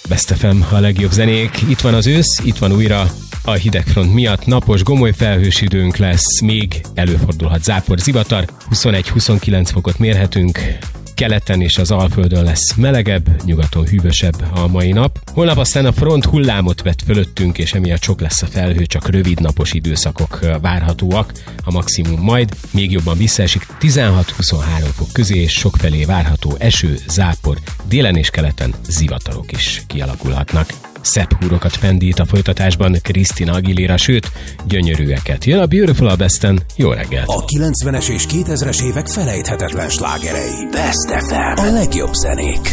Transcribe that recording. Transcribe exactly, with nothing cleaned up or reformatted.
Best ef em, a legjobb zenék. Itt van az ősz, itt van újra. A hidegfront miatt napos, gomoly felhős időnk lesz, még előfordulhat zápor, zivatar. huszonegy-huszonkilenc fokot mérhetünk. Keleten és az Alföldön lesz melegebb, nyugaton hűvösebb a mai nap. Holnap aztán a front hullámot vet fölöttünk, és emiatt sok lesz a felhő, csak rövid napos időszakok várhatóak. A maximum majd még jobban visszaesik, tizenhat-huszonhárom fok közé, és sokfelé várható eső, zápor, délen és keleten zivatarok is kialakulhatnak. Szebb húrokat pendít a folytatásban Christina Aguilera, sőt, gyönyörűeket. Jön a Beautiful a Besten, jó reggelt! A kilencvenes és kétezres évek felejthetetlen slágerei. Best ef em, a legjobb zenék.